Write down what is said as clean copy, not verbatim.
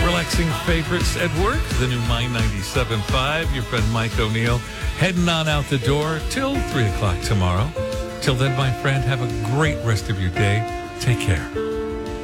Relaxing favorites at work, the new Mind 97.5. Your friend Mike O'Neill heading on out the door till 3 o'clock tomorrow. Till then, my friend, have a great rest of your day. Take care.